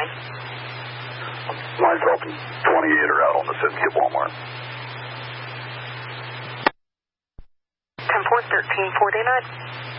Myself and 28 are out on the 50 at Walmart. 10-4, 1349.